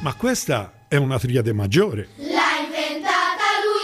Ma questa è una triade maggiore. L'ha inventata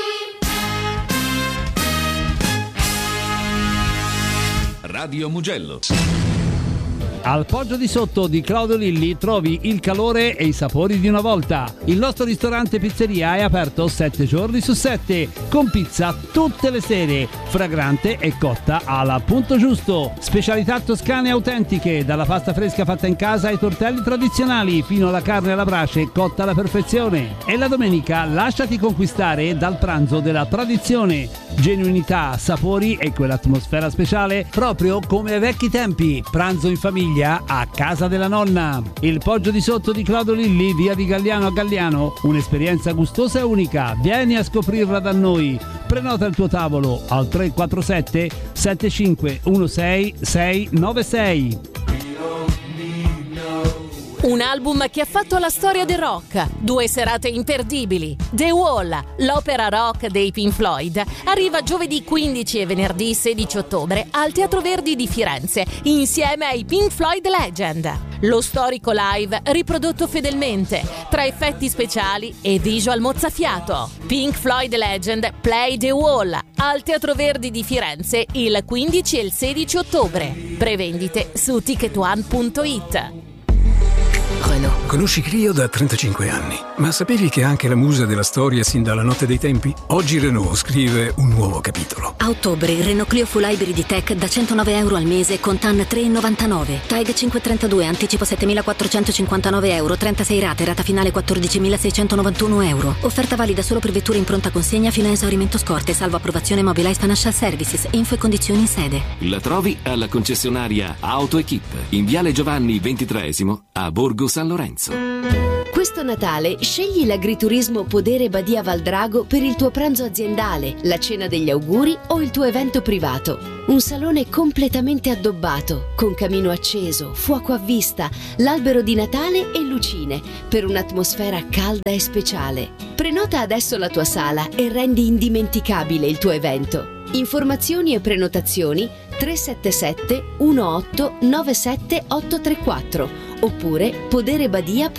lui. Radio Mugello. Al Poggio di Sotto di Claudio Lilli trovi il calore e i sapori di una volta. Il nostro ristorante pizzeria è aperto 7 giorni su 7, con pizza tutte le sere, fragrante e cotta al punto giusto. Specialità toscane autentiche, dalla pasta fresca fatta in casa ai tortelli tradizionali, fino alla carne alla brace cotta alla perfezione. E la domenica lasciati conquistare dal pranzo della tradizione. Genuinità, sapori e quell'atmosfera speciale proprio come ai vecchi tempi. Pranzo in famiglia a casa della nonna. Il Poggio di Sotto di Claudio Lilli, via di Galliano a Galliano, un'esperienza gustosa e unica. Vieni a scoprirla da noi. Prenota il tuo tavolo al 347 7516 696. Un album che ha fatto la storia del rock. 2 serate imperdibili. The Wall, l'opera rock dei Pink Floyd, arriva giovedì 15 e venerdì 16 ottobre al Teatro Verdi di Firenze, insieme ai Pink Floyd Legend. Lo storico live riprodotto fedelmente, tra effetti speciali e visual mozzafiato. Pink Floyd Legend Play The Wall al Teatro Verdi di Firenze il 15 e il 16 ottobre. Prevendite su ticketone.it. Renault. Conosci Clio da 35 anni, ma sapevi che è anche la musa della storia sin dalla notte dei tempi? Oggi Renault scrive un nuovo capitolo. A ottobre il Renault Clio Full Hybrid Tech da 109 euro al mese con TAN 3,99. TAG 532, anticipo 7.459 euro, 36 rate, rata finale 14.691 euro. Offerta valida solo per vetture in pronta consegna fino a esaurimento scorte, salvo approvazione Mobilize Financial Services. Info e condizioni in sede. La trovi alla concessionaria AutoEquip in Viale Giovanni XXIII a Borgo San Lorenzo. Questo Natale scegli l'agriturismo Podere Badia Valdrago per il tuo pranzo aziendale, la cena degli auguri o il tuo evento privato. Un salone completamente addobbato, con camino acceso, fuoco a vista, l'albero di Natale e lucine, per un'atmosfera calda e speciale. Prenota adesso la tua sala e rendi indimenticabile il tuo evento. Informazioni e prenotazioni 377 18 97 834 oppure poderebadia.it.